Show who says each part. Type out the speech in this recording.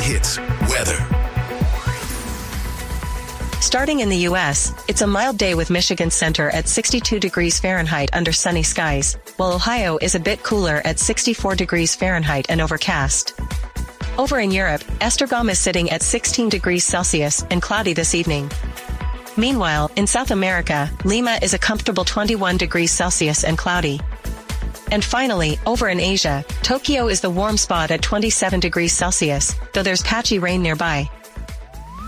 Speaker 1: Hits weather.
Speaker 2: Starting in the U.S., it's a mild day with Michigan Center at 62 degrees Fahrenheit under sunny skies, while Ohio is a bit cooler at 64 degrees Fahrenheit and overcast. Over in Europe, Esztergom is sitting at 16 degrees Celsius and cloudy this evening. Meanwhile, in South America, Lima is a comfortable 21 degrees Celsius and cloudy. And finally, over in Asia, Tokyo is the warm spot at 27 degrees Celsius, though there's patchy rain nearby.